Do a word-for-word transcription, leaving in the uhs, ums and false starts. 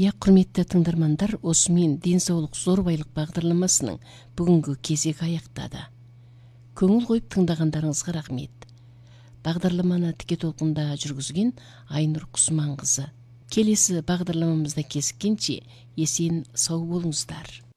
Я, құрметті тыңдармандар, осымен денсаулық зор байлық бағдарламасының бүгінгі кезегі аяқтады. Көңіл қойып тыңдағандарыңызға рахмет. Бағдарламаны тіке толқында жүргізген Айнұр Құсманқызы. Келесі бағдарламамызда кезіккенше есен сау болыңыздар.